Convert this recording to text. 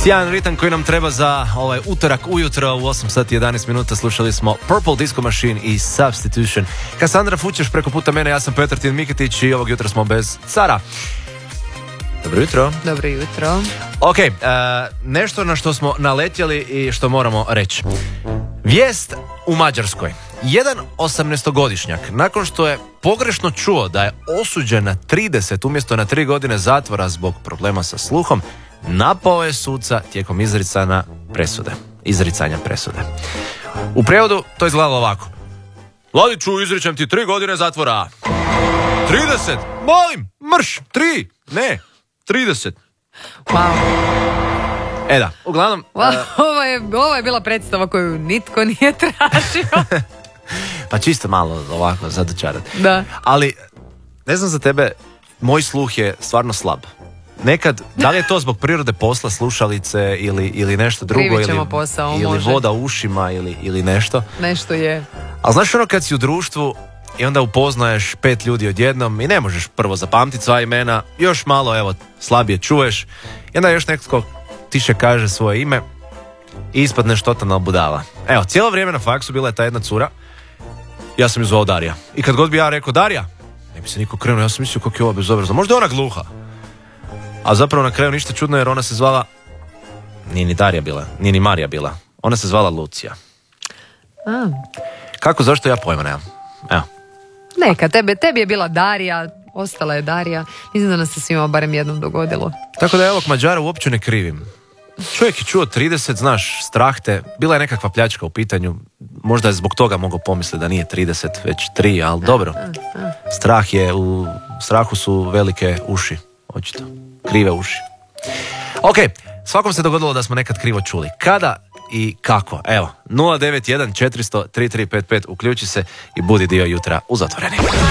Sjajan ritam koji nam treba za ovaj utorak ujutro u 8 sati 11 minuta. Slušali smo Purple Disco Machine i Substitution. Kassandra Fućeš preko puta mene, ja sam Petar Tin Miketić i ovog jutra smo bez cara. Dobro jutro. Dobro jutro. Ok, nešto na što smo naletjeli i što moramo reći. Vijest u Mađarskoj. Jedan 18-godišnjak, nakon što je pogrešno čuo da je osuđen na 30 umjesto na 3 godine zatvora zbog problema sa sluhom, napao je suca tijekom izricanja presude. U prijevodu to izgledalo ovako. Ladiću, izričem ti 3 godine zatvora. 30, molim, mrš, 3, ne, 30. Wow. Da, uglavnom... Ovo je bila predstava koju nitko nije tražio. Pa čisto malo ovako zadočarati. Da. Ali, ne znam za tebe, moj sluh je stvarno slab. Nekad, da li je to zbog prirode posla, slušalice ili nešto drugo, ili voda u ušima ili nešto. Nešto je. Ali znaš ono kad si u društvu i onda upoznaješ 5 ljudi odjednom i ne možeš prvo zapamtiti sva imena, još malo, evo, slabije čuješ i onda još netko tiše kaže svoje ime i ispadneš totalna budala. Evo, cijelo vrijeme na faksu bila je ta jedna cura, ja sam ju zvao Darija. I kad god bi ja rekao Darija, ne bi se niko krenuo, ja sam mislio kako je ova bezobrazna, možda je ona gluha. A zapravo na kraju ništa čudno jer ona se zvala, nije ni Darija bila, nije ni Marija bila, ona se zvala Lucija. Kako, zašto, ja pojma nemam. Evo. Neka, tebi je bila Darija, ostala je Darija. Mislim da nas se svima barem jednom dogodilo. Tako da ovog Mađara uopće ne krivim. Čovjek je čuo 30, znaš, strah te, bila je nekakva pljačka u pitanju, možda je zbog toga mogao pomisliti da nije 30, već 3, ali dobro. U strahu su velike uši, očito, krive uši. Ok, svakom se dogodilo da smo nekad krivo čuli. Kada i kako? Evo, 091 400 3355, uključi se i budi dio jutra u Zatvoreni.